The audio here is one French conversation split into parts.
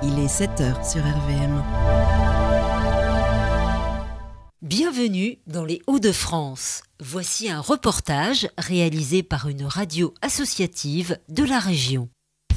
Il est 7h sur RVM. Bienvenue dans les Hauts-de-France. Voici un reportage réalisé par une radio associative de la région.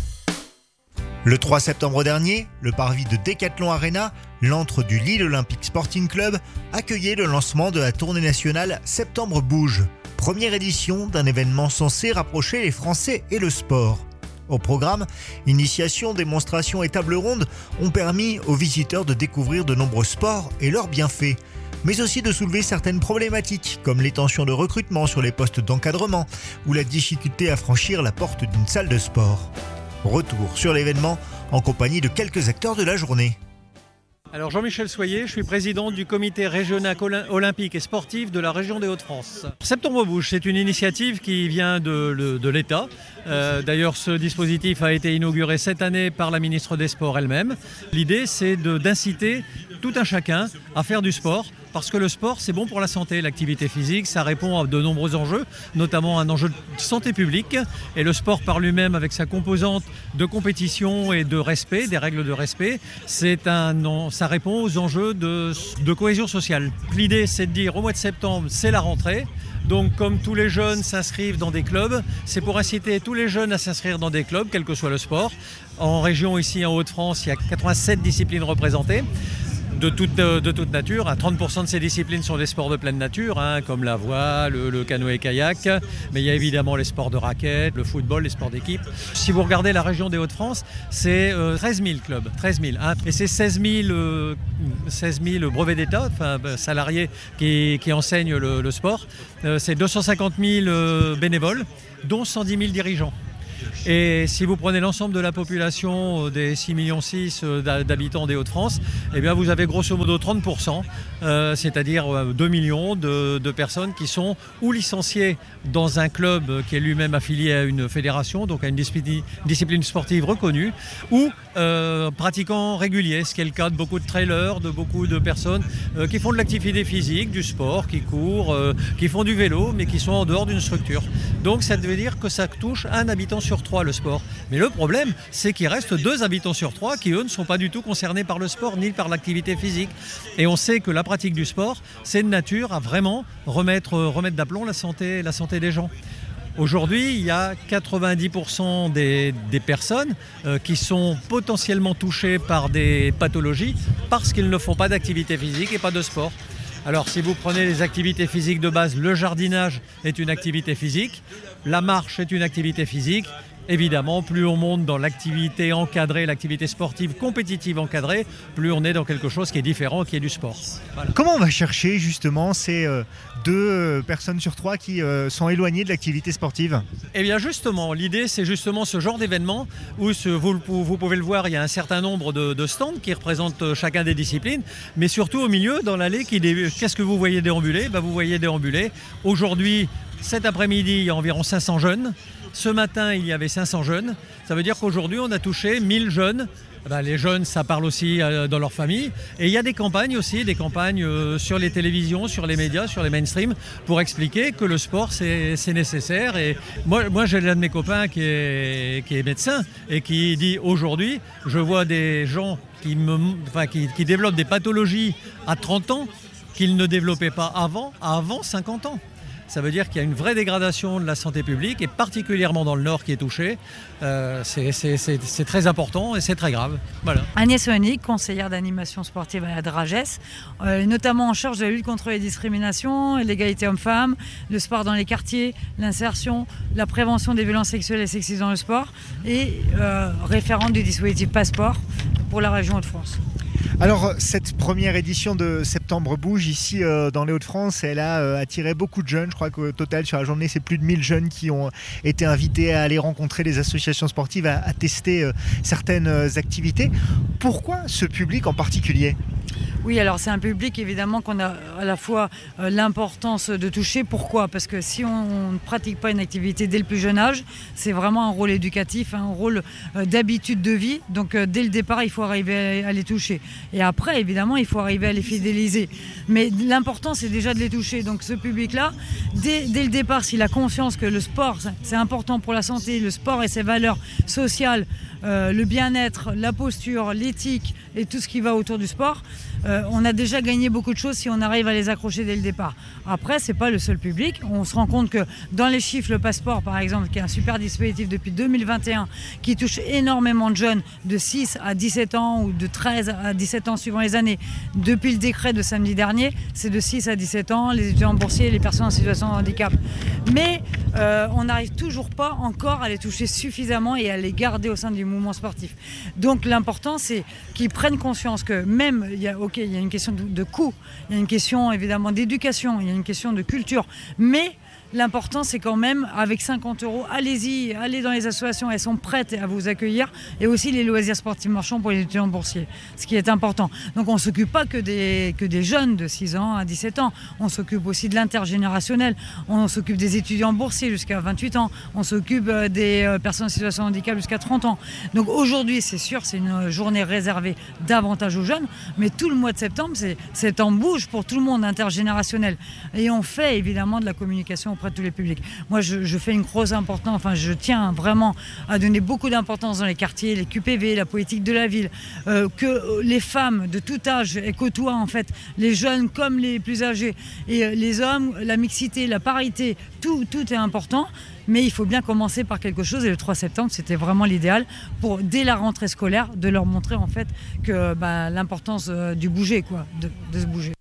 Le 3 septembre dernier, le parvis de Decathlon Arena, l'antre du Lille Olympic Sporting Club, accueillait le lancement de la tournée nationale Septembre Bouge, première édition d'un événement censé rapprocher les Français et le sport. Au programme, initiation, démonstration et table ronde ont permis aux visiteurs de découvrir de nombreux sports et leurs bienfaits, mais aussi de soulever certaines problématiques comme les tensions de recrutement sur les postes d'encadrement ou la difficulté à franchir la porte d'une salle de sport. Retour sur l'événement en compagnie de quelques acteurs de la journée. Alors Jean-Michel Soyer, je suis président du comité régional olympique et sportif de la région des Hauts-de-France. Septembre Bouge, c'est une initiative qui vient de l'État. D'ailleurs, ce dispositif a été inauguré cette année par la ministre des Sports elle-même. L'idée, c'est d'inciter tout un chacun à faire du sport, parce que le sport, c'est bon pour la santé. L'activité physique, ça répond à de nombreux enjeux, notamment un enjeu de santé publique. Et le sport par lui-même, avec sa composante de compétition et de respect, des règles de respect, ça répond aux enjeux de cohésion sociale. L'idée, c'est de dire au mois de septembre, c'est la rentrée. Donc comme tous les jeunes s'inscrivent dans des clubs, c'est pour inciter tous les jeunes à s'inscrire dans des clubs, quel que soit le sport. En région, ici en Hauts-de-France, il y a 87 disciplines représentées. De toute nature. 30% de ces disciplines sont des sports de pleine nature, comme la voile, le canoë-kayak, mais il y a évidemment les sports de raquettes, le football, les sports d'équipe. Si vous regardez la région des Hauts-de-France, c'est 13 000 clubs, 13 000, et c'est 16 000 brevets d'État, salariés qui enseignent le sport. C'est 250 000 bénévoles, dont 110 000 dirigeants. Et si vous prenez l'ensemble de la population des 6,6 millions d'habitants des Hauts-de-France, eh bien vous avez grosso modo 30%, c'est-à-dire 2 millions de personnes qui sont ou licenciées dans un club qui est lui-même affilié à une fédération, donc à une discipline sportive reconnue, ou pratiquants réguliers, ce qui est le cas de beaucoup de trailers, de beaucoup de personnes qui font de l'activité physique, du sport, qui courent, qui font du vélo, mais qui sont en dehors d'une structure. Donc ça veut dire que ça touche un habitant sur 3 le sport. Mais le problème, c'est qu'il reste 2 habitants sur 3 qui, eux, ne sont pas du tout concernés par le sport ni par l'activité physique. Et on sait que la pratique du sport, c'est de nature à vraiment remettre d'aplomb la santé des gens. Aujourd'hui, il y a 90% des personnes qui sont potentiellement touchées par des pathologies parce qu'ils ne font pas d'activité physique et pas de sport. Alors si vous prenez les activités physiques de base, le jardinage est une activité physique, la marche est une activité physique. Évidemment, plus on monte dans l'activité encadrée, l'activité sportive compétitive encadrée, plus on est dans quelque chose qui est différent, qui est du sport. Voilà. Comment on va chercher justement ces 2 personnes sur 3 qui sont éloignées de l'activité sportive ? Eh bien justement, l'idée c'est justement ce genre d'événement où vous pouvez le voir, il y a un certain nombre de stands qui représentent chacun des disciplines, mais surtout au milieu, dans l'allée, qu'est-ce que vous voyez déambuler ? Vous voyez déambuler. Aujourd'hui, cet après-midi, il y a environ 500 jeunes. Ce matin, il y avait 500 jeunes. Ça veut dire qu'aujourd'hui, on a touché 1000 jeunes. Les jeunes, ça parle aussi dans leur famille. Et il y a des campagnes aussi, sur les télévisions, sur les médias, sur les mainstream, pour expliquer que le sport, c'est nécessaire. Et moi, j'ai l'un de mes copains qui est médecin et qui dit aujourd'hui, je vois des gens qui développent des pathologies à 30 ans qu'ils ne développaient pas avant 50 ans. Ça veut dire qu'il y a une vraie dégradation de la santé publique, et particulièrement dans le Nord qui est touché. C'est très important et c'est très grave. Voilà. Agnès Oenig, conseillère d'animation sportive à la Dragès, notamment en charge de la lutte contre les discriminations, l'égalité homme-femme, le sport dans les quartiers, l'insertion, la prévention des violences sexuelles et sexistes dans le sport, et référente du dispositif Passeport pour la région Hauts-de-France. Alors, cette première édition de Septembre Bouge, ici dans les Hauts-de-France, elle a attiré beaucoup de jeunes. Je crois qu'au total, sur la journée, c'est plus de 1000 jeunes qui ont été invités à aller rencontrer les associations sportives, à tester certaines activités. Pourquoi ce public en particulier ? Oui, alors c'est un public évidemment qu'on a à la fois l'importance de toucher. Pourquoi ? Parce que si on ne pratique pas une activité dès le plus jeune âge, c'est vraiment un rôle éducatif, un rôle d'habitude de vie. Donc dès le départ, il faut arriver à les toucher. Et après, évidemment, il faut arriver à les fidéliser. Mais l'important, c'est déjà de les toucher. Donc ce public-là, dès le départ, s'il a conscience que le sport, c'est important pour la santé, le sport et ses valeurs sociales, le bien-être, la posture, l'éthique et tout ce qui va autour du sport, on a déjà gagné beaucoup de choses si on arrive à les accrocher dès le départ. Après, c'est pas le seul public. On se rend compte que dans les chiffres, le Passeport, par exemple, qui est un super dispositif depuis 2021, qui touche énormément de jeunes de 6 à 17 ans ou de 13 à 17 ans suivant les années. Depuis le décret de samedi dernier, c'est de 6 à 17 ans, les étudiants boursiers et les personnes en situation de handicap. Mais on n'arrive toujours pas encore à les toucher suffisamment et à les garder au sein du mouvement sportif. Donc l'important, c'est qu'ils prennent conscience que même, il y a une question de coût, il y a une question évidemment d'éducation, il y a une question de culture, mais l'important, c'est quand même, avec 50 €, allez-y, allez dans les associations, elles sont prêtes à vous accueillir. Et aussi les loisirs sportifs marchands pour les étudiants boursiers, ce qui est important. Donc on ne s'occupe pas que des jeunes de 6 ans à 17 ans. On s'occupe aussi de l'intergénérationnel. On s'occupe des étudiants boursiers jusqu'à 28 ans. On s'occupe des personnes en situation de handicap jusqu'à 30 ans. Donc aujourd'hui, c'est sûr, c'est une journée réservée davantage aux jeunes. Mais tout le mois de septembre, c'est en bouge pour tout le monde, intergénérationnel. Et on fait évidemment de la communication auprès de tous les publics. Moi, je fais une grosse importance, je tiens vraiment à donner beaucoup d'importance dans les quartiers, les QPV, la politique de la ville, que les femmes de tout âge côtoient en fait les jeunes comme les plus âgés et les hommes, la mixité, la parité, tout est important. Mais il faut bien commencer par quelque chose et le 3 septembre, c'était vraiment l'idéal pour, dès la rentrée scolaire, de leur montrer en fait que l'importance du bouger, de se bouger.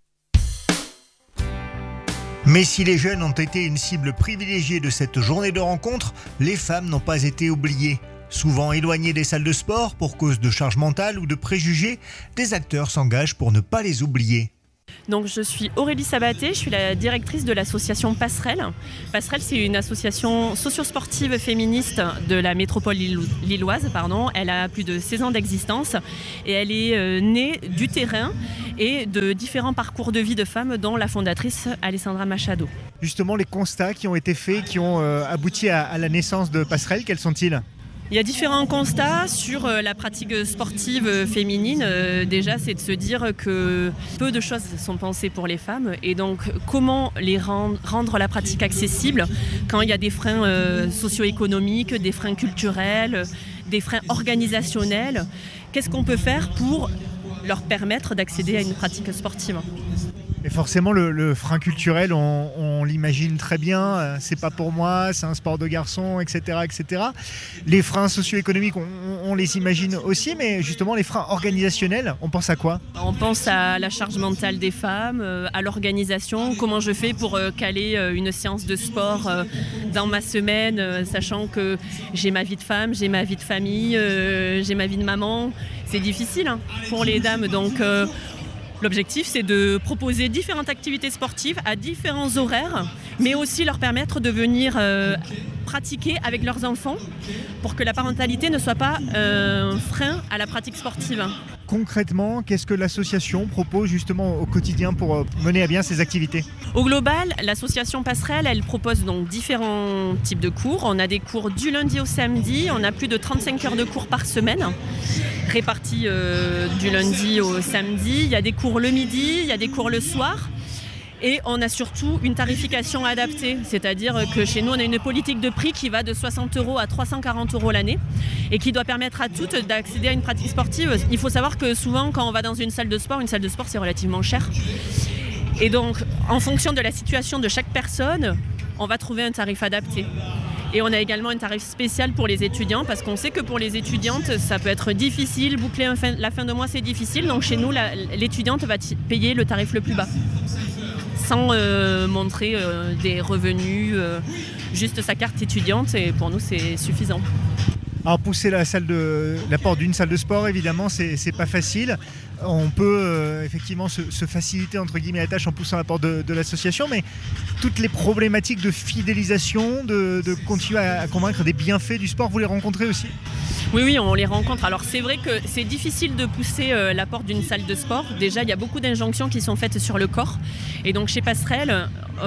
Mais si les jeunes ont été une cible privilégiée de cette journée de rencontre, les femmes n'ont pas été oubliées. Souvent éloignées des salles de sport pour cause de charge mentale ou de préjugés, des acteurs s'engagent pour ne pas les oublier. Donc je suis Aurélie Sabaté, je suis la directrice de l'association Passerelle. Passerelle, c'est une association socio-sportive féministe de la métropole lilloise. Elle a plus de 16 ans d'existence et elle est née du terrain et de différents parcours de vie de femmes, dont la fondatrice Alessandra Machado. Justement, les constats qui ont été faits, qui ont abouti à la naissance de Passerelle, quels sont-ils ? Il y a différents constats sur la pratique sportive féminine. Déjà, c'est de se dire que peu de choses sont pensées pour les femmes et donc comment les rendre la pratique accessible quand il y a des freins socio-économiques, des freins culturels, des freins organisationnels. Qu'est-ce qu'on peut faire pour leur permettre d'accéder à une pratique sportive ? Et forcément, le frein culturel, on l'imagine très bien. C'est pas pour moi, c'est un sport de garçon, etc., etc. Les freins socio-économiques, on les imagine aussi, mais justement, les freins organisationnels, on pense à quoi ? On pense à la charge mentale des femmes, à l'organisation. Comment je fais pour caler une séance de sport dans ma semaine, sachant que j'ai ma vie de femme, j'ai ma vie de famille, j'ai ma vie de maman. C'est difficile pour les dames, donc... L'objectif, c'est de proposer différentes activités sportives à différents horaires, mais aussi leur permettre de venir pratiquer avec leurs enfants pour que la parentalité ne soit pas un frein à la pratique sportive. Concrètement, qu'est-ce que l'association propose justement au quotidien pour mener à bien ces activités ? Au global, l'association Passerelle, elle propose donc différents types de cours. On a des cours du lundi au samedi, on a plus de 35 heures de cours par semaine, répartis du lundi au samedi. Il y a des cours le midi, il y a des cours le soir. Et on a surtout une tarification adaptée, c'est-à-dire que chez nous, on a une politique de prix qui va de 60 € à 340 € l'année et qui doit permettre à toutes d'accéder à une pratique sportive. Il faut savoir que souvent, quand on va dans une salle de sport, c'est relativement cher. Et donc, en fonction de la situation de chaque personne, on va trouver un tarif adapté. Et on a également un tarif spécial pour les étudiants parce qu'on sait que pour les étudiantes, ça peut être difficile. Boucler la fin de mois, c'est difficile. Donc chez nous, l'étudiante va payer le tarif le plus bas, sans montrer des revenus, juste sa carte étudiante, et pour nous c'est suffisant. Alors pousser la porte d'une salle de sport, évidemment, c'est pas facile. On peut effectivement se faciliter entre guillemets la tâche en poussant la porte de l'association, mais toutes les problématiques de fidélisation, de continuer à convaincre des bienfaits du sport, vous les rencontrez aussi ? Oui, on les rencontre. Alors c'est vrai que c'est difficile de pousser la porte d'une salle de sport. Déjà, il y a beaucoup d'injonctions qui sont faites sur le corps. Et donc chez Passerelle,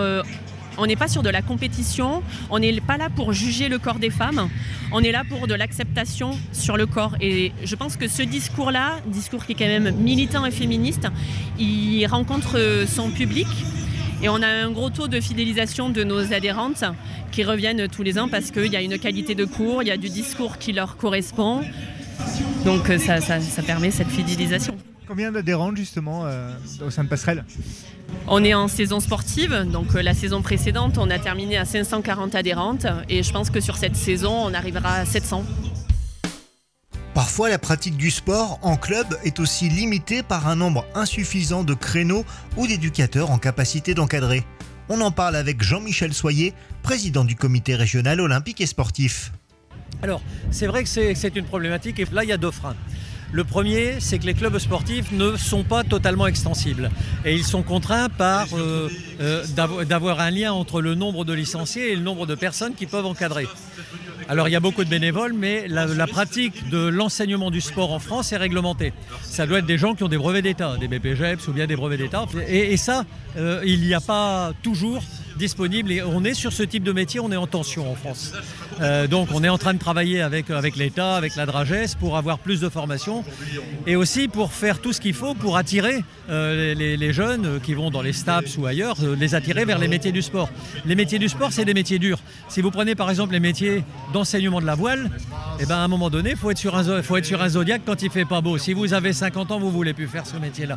on n'est pas sur de la compétition, on n'est pas là pour juger le corps des femmes, on est là pour de l'acceptation sur le corps. Et je pense que ce discours-là, discours qui est quand même militant et féministe, il rencontre son public. Et on a un gros taux de fidélisation de nos adhérentes qui reviennent tous les ans parce qu'il y a une qualité de cours, il y a du discours qui leur correspond. Donc ça permet cette fidélisation. Combien d'adhérents justement au sein de Passerelle ? On est en saison sportive, donc la saison précédente, on a terminé à 540 adhérentes et je pense que sur cette saison, on arrivera à 700. Parfois, la pratique du sport en club est aussi limitée par un nombre insuffisant de créneaux ou d'éducateurs en capacité d'encadrer. On en parle avec Jean-Michel Soyer, président du comité régional olympique et sportif. Alors, c'est vrai que c'est une problématique et là, il y a 2 freins. Le premier, c'est que les clubs sportifs ne sont pas totalement extensibles et ils sont contraints d'avoir un lien entre le nombre de licenciés et le nombre de personnes qui peuvent encadrer. Alors il y a beaucoup de bénévoles, mais la pratique de l'enseignement du sport en France est réglementée. Ça doit être des gens qui ont des brevets d'État, des BPGEPS ou bien des brevets d'État. Et ça, il n'y a pas toujours disponible. Et on est sur ce type de métier, on est en tension en France. Donc on est en train de travailler avec l'État, avec la Drages pour avoir plus de formation et aussi pour faire tout ce qu'il faut pour attirer les jeunes qui vont dans les STAPS ou ailleurs, les attirer vers les métiers du sport. Les métiers du sport, c'est des métiers durs. Si vous prenez par exemple les métiers d'enseignement de la voile, à un moment donné, il faut être sur un zodiaque quand il fait pas beau. Si vous avez 50 ans, vous ne voulez plus faire ce métier-là.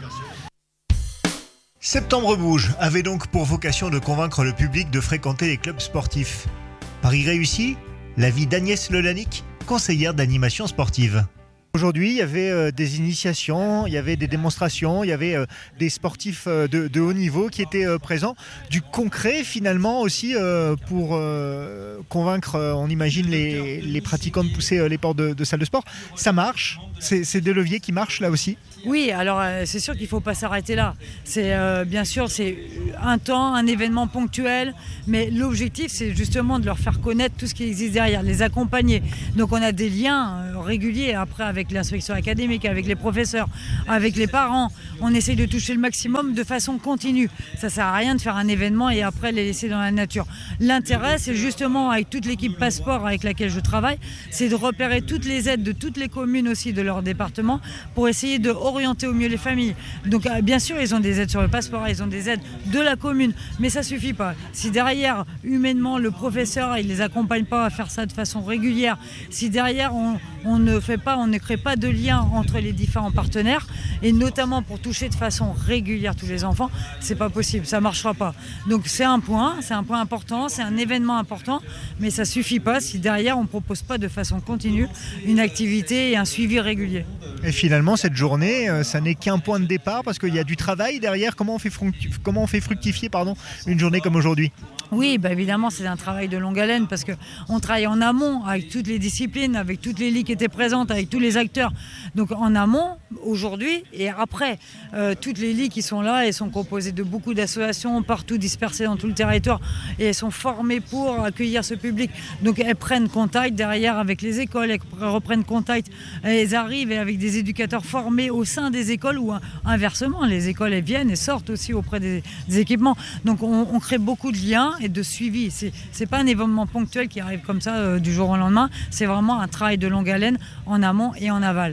Septembre Bouge avait donc pour vocation de convaincre le public de fréquenter les clubs sportifs. Pari réussi ? L'avis d'Agnès Lelanic, conseillère d'animation sportive. Aujourd'hui, il y avait des initiations, il y avait des démonstrations, il y avait des sportifs de haut niveau qui étaient présents. Du concret finalement aussi pour convaincre, on imagine, les pratiquants de pousser les portes de salles de sport. Ça marche, c'est des leviers qui marchent là aussi. Oui, alors c'est sûr qu'il ne faut pas s'arrêter là. C'est bien sûr, c'est un temps, un événement ponctuel, mais l'objectif, c'est justement de leur faire connaître tout ce qui existe derrière, les accompagner. Donc on a des liens réguliers après avec l'inspection académique, avec les professeurs, avec les parents. On essaye de toucher le maximum de façon continue. Ça ne sert à rien de faire un événement et après les laisser dans la nature. L'intérêt, c'est justement, avec toute l'équipe Passeport avec laquelle je travaille, c'est de repérer toutes les aides de toutes les communes aussi de leur département pour essayer de orienter au mieux les familles. Donc bien sûr, ils ont des aides sur le Passeport, ils ont des aides de la commune, mais ça ne suffit pas. Si derrière, humainement, le professeur, il ne les accompagne pas à faire ça de façon régulière, si derrière, on ne crée pas de lien entre les différents partenaires, et notamment pour toucher de façon régulière tous les enfants, c'est pas possible, ça marchera pas. Donc c'est un point important, c'est un événement important, mais ça suffit pas si derrière on propose pas de façon continue une activité et un suivi régulier. Et finalement, cette journée, ça n'est qu'un point de départ parce qu'il y a du travail derrière. Comment on fait fructifier une journée comme aujourd'hui ? Oui, évidemment, c'est un travail de longue haleine parce qu'on travaille en amont avec toutes les disciplines, avec toutes les ligues qui étaient présentes, avec tous les acteurs. Donc en amont, aujourd'hui et après, toutes les ligues qui sont là, elles sont composées de beaucoup d'associations partout dispersées dans tout le territoire et elles sont formées pour accueillir ce public. Donc elles prennent contact derrière avec les écoles, elles reprennent contact, elles arrivent avec des éducateurs formés au sein des écoles ou inversement, les écoles elles viennent et sortent aussi auprès des équipements. Donc on crée beaucoup de liens et de suivi. C'est pas un événement ponctuel qui arrive comme ça du jour au lendemain, c'est vraiment un travail de longue haleine en amont et en aval.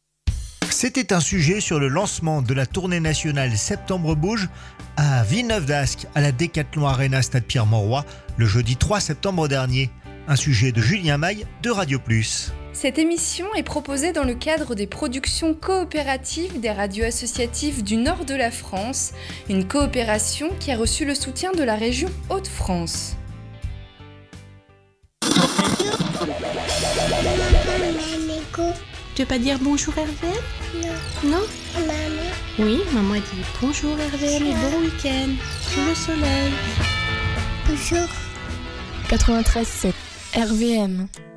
C'était un sujet sur le lancement de la tournée nationale Septembre Bouge à Villeneuve-d'Ascq, à la Décathlon Arena Stade Pierre-Mauroy, le jeudi 3 septembre dernier. Un sujet de Julien Maille de Radio Plus. Cette émission est proposée dans le cadre des productions coopératives des radios associatives du nord de la France, une coopération qui a reçu le soutien de la région Hauts-de-France. Tu veux pas dire bonjour RVM ? Non. Maman. Oui, maman a dit bonjour RVM et bon week-end sous le soleil. Bonjour. 93.7 RVM.